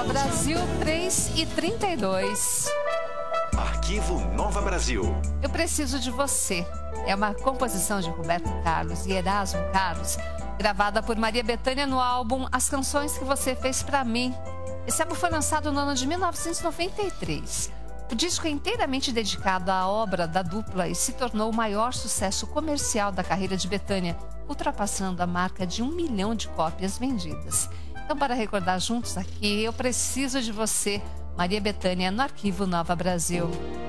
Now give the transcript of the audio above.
Brasil, 3h32. Arquivo Nova Brasil. Eu Preciso de Você. É uma composição de Roberto Carlos e Erasmo Carlos, gravada por Maria Bethânia no álbum As Canções que Você Fez Pra Mim. Esse álbum foi lançado no ano de 1993. O disco é inteiramente dedicado à obra da dupla e se tornou o maior sucesso comercial da carreira de Bethânia, ultrapassando a marca de 1 milhão de cópias vendidas. Então, para recordar juntos aqui, Eu Preciso de Você, Maria Bethânia, no Arquivo Nova Brasil.